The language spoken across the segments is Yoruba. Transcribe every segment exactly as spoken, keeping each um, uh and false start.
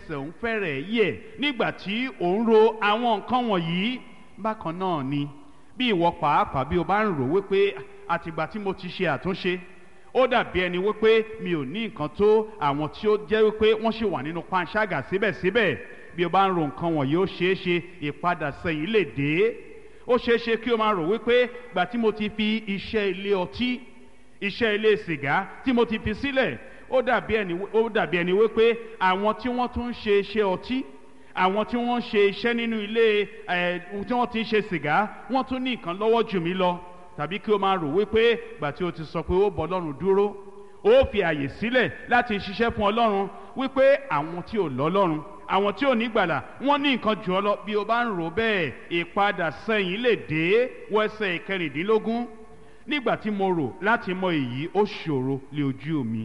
ẹsẹ̀ òun fẹ́rẹ̀ yẹ̀ nígbà tí òun ro àwọn nǹkan wọ̀nyí. Bákan náà ni bí ìwọ pàápàá bí o bá ń rò wípé àtìgbà tí mo ti ṣe àtúnṣe ó dàbí ẹni wípé mi ò ní nǹkan tó àwọn tí ó jẹ́ wípé wọ́n ṣì wà nínú panṣágà síbẹ̀síbẹ̀, bí o bá ń ro nǹkan wọ̀nyí ó ṣeé ṣe ìpadà sẹ́yìn lè dé. Ó ṣeé ṣe kí o máa rò wípé gbà tí mo ti fi iṣẹ́ ilé ọtí, iṣẹ́ ilé sìgá tí mo ti fi sílẹ̀, ó dàbí ẹni ó dàbí ẹni wípé àwọn tí wọ́n tún ń ṣe iṣẹ́ ọtí, àwọn tí wọ́n ń ṣe iṣẹ́ nínú ilé ẹ̀ tí wọ́n ti ń ṣe sìgá, wọ́n tún ní nǹkan lọ́wọ́ jù mí lọ. Tàbí kí o máa rò wípé gbà tí o ti sọ pé ó bọ Ọlọ́run dúró, ó fi àyè sílẹ̀ láti ṣiṣẹ́ fún Ọlọ́run, wípé àwọn tí ò lọ́lọ́run, àwọn tí ò ní gbàlà, wọ́n ní nǹkan jù ọ lọ. Bí o bá ń rò bẹ́ẹ̀, ìpadà sẹ́yìn lè dé. Wẹ́sẹ̀ ìkẹrìndínlógún, nígbà tí mo rò láti mọ èyí ó ṣòro lé ojú mi.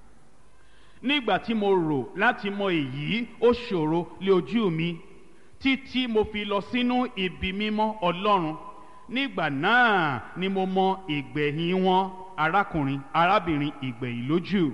Nígbà tí mo rò láti mọ èyí ó ṣòro lé ojú mi, títí mo fi lọ sínú ibi mímọ́ Ọlọ́run. Nígbà náà ni mo mọ ìgbẹ̀yìn wọn, arákùnrin arábìnrin, ìgbẹ̀yìn lójú.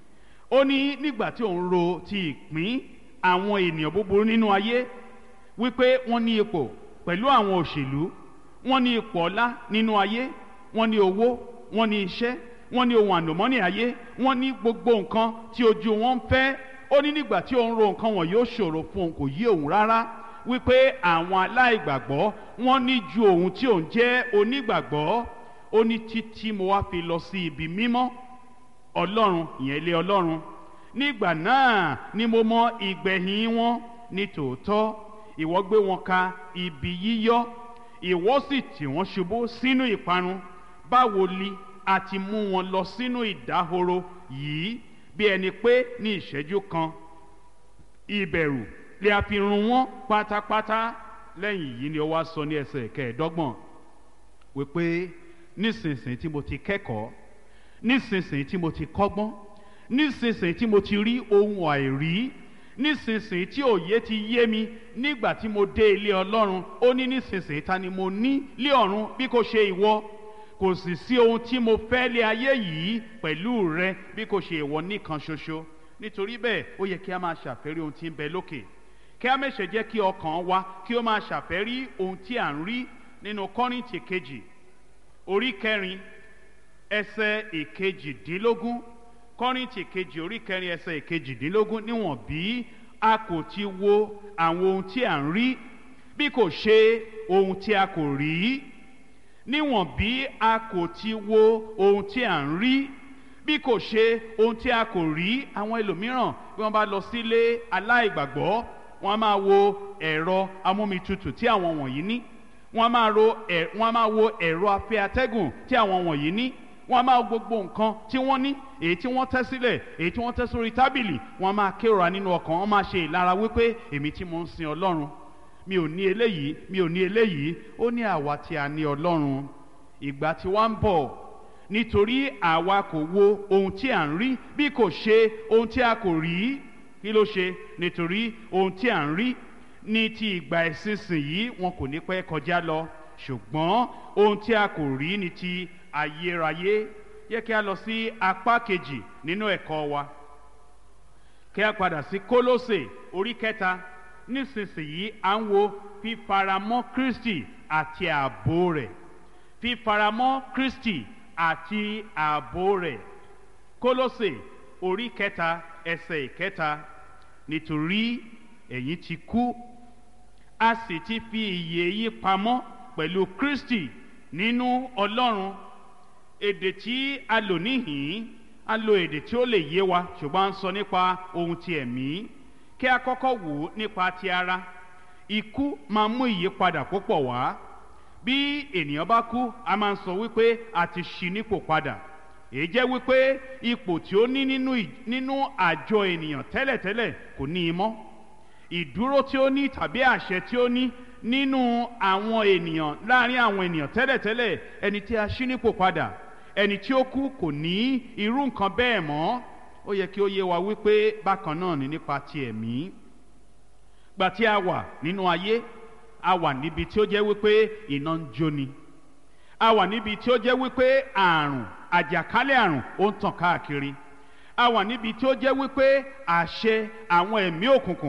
Ó ní nígbà tí òun ro ti ìpín àwọn ènìyàn búburú nínú ayé, wípé wọ́n ní ipò pẹ̀lú àwọn òṣèlú, wọ́n ní ipò ọlá nínú ayé, wọ́n ní owó, wọ́n ní iṣẹ́, wọ́n ní ohun àlùmọ́nì ayé, wọ́n ní gbogbo nǹkan tí ojú wọn ń fẹ́. Ó ní nígbà tí òun ro nǹkan wọ̀nyí ó ṣòro fún òun, kò yé òun rárá, wípé àwọn aláìgbàgbọ́ wọ́n ní ju òun tí òun jẹ́ onígbàgbọ́. Ó ní títí mo wá fi lọ sí ibi mímọ́ Ọlọ́run, ìyẹn ilé Ọlọ́run. Nígbà náà ni mo mọ ìgbẹ̀yìn wọn. Ní tòótọ́ ìwọ gbé wọn ka ibi yíyọ́, ìwọ sì tì wọ́n ṣubú sínú ìparun. Báwo li a ti mú wọn lọ sínú ìdáhoro yìí, bí ẹni pé ní ìṣẹ́jú kan ìbẹ̀rù lè a fi run wọ́n pátápátá. Lẹ́yìn yìí ni ó wá sọ ní ẹsẹ̀ kẹẹ̀ẹ́dọ́gbọ̀n wípé nísinsìnyí tí mo ti kẹ́kọ̀ọ́, nísinsìnyí tí mo ti kọ́gbọ́n, nísinsìnyí tí mo ti rí ohun àìrí, nísinsìnyí tí òye ti yé mi nígbà tí mo dé ilé Ọlọ́run. Ó ní nísinsìnyí ta ni mo ní lé ọ̀run bí kò ṣe ìwọ? Kò sì sí ohun tí mo fẹ́ lé ayé yìí pẹ̀lú rẹ bí kò ṣe ìwọ nìkan ṣoṣo. Nítorí bẹ́ẹ̀ ó yẹ kí a máa ṣàfẹ́rí ohun tí ń bẹ lókè, kí a má ṣe jẹ́ kí ọkàn wa kí ó máa ṣàfẹ́rí ohun tí à ń rí nínú Kọ́ríńtì kejì orí kẹrin ẹsẹ̀ ìkejìdínlógún. Kọ́ríńtì kejì orí kẹrin ẹsẹ̀ ìkejìdínlógún, níwọ̀n bí a kò ti wo àwọn ohun tí à ń rí bí kò ṣe ohun tí a kò rí. Níwọ̀n bí a kò ti wo ohun tí à ń rí bí kò ṣe ohun tí a kò rí. Àwọn ẹlòmíràn bí wọ́n bá lọ sílé aláìgbàgbọ́, wọ́n á máa wo ẹ̀rọ amómitutù tí àwọn wọ̀nyí ní, wọ́n á máa ro ẹ̀ wọ́n á máa wo ẹ̀rọ afẹ́ atẹ́gùn tí àwọn wọ̀nyí ní, wọ́n á máa wo gbogbo nǹkan tí wọ́n ní, èyí tí wọ́n tẹ́ sílẹ̀, èyí tí wọ́n tẹ́ sórí tábìlì. Wọ́n á máa kérora nínú ọkàn, wọ́n máa ṣe ìlara wípé èmi tí mo ń sin Ọlọ́run, mi ò ní eléyìí, mi ò ní eléyìí. Ó ní àwa tí a ní Ọlọ́run, ìgbà tí wá ń bọ̀, nítorí àwa kò wo ohun tí à ń rí bí kò ṣe ohun tí a kò rí. Kí ló ṣe? Nítorí ohun tí à ń rí ní ti ìgbà ìsinsìnyí wọn kò ní pẹ́ kọjá lọ, ṣùgbọ́n ohun tí a kò rí ní ti ayérayé. Yẹ kí a lọ sí apá kejì nínú ẹ̀kọ́ wa, kí a padà sí Kólósè orí kẹta. Nísinsìnyí à ń wo fífaramọ́ Kristi àti ààbò rẹ̀, fífaramọ́ Kristi àti ààbò rẹ̀. Kólósè orí kẹta ẹsẹ̀ ìkẹta, nítorí ẹ̀yin ti kú, a sì ti fi ìyè yín pamọ́ pẹ̀lú Kristi nínú Ọlọ́run. Èdè tí a lò níhìn-ín, a lo èdè tí ó lè yé wa, ṣùgbọ́n a ń sọ nípa ohun ti ẹ̀mí. Kí a kọ́kọ́ wò ó nípa ti ara. Ikú máa mú ìyípadà púpọ̀ wá. Bí ènìyàn bá kú, a máa ń sọ wípé a ti ṣí nípò padà. Èyí jẹ́ wípé ipò tí ó ní nínú nínú àjọ ènìyàn tẹ́lẹ̀tẹ́lẹ̀ kò ní í mọ́. Ìdúró tí ó ní tàbí àṣẹ tí ó ní nínú àwọn ènìyàn, láàrin àwọn ènìyàn tẹ́lẹ̀tẹ́lẹ̀, ẹni tí a ṣí nípò padà, ẹni tí ó kú kò ní irú nǹkan bẹ́ẹ̀ mọ́. Ó yẹ kí ó yé wa wípé bákan náà ni nípa ti ẹ̀mí. Gbà tí a wà nínú ayé, a wà níbi tí ó jẹ́ wípé iná ń jóni, a wà níbi tí ó jẹ́ wípé àrùn àjàkálẹ̀ àrùn ó ń tàn káàkiri, a wà níbi tí ó jẹ́ wípé àṣẹ àwọn ẹ̀mí òkùnkùn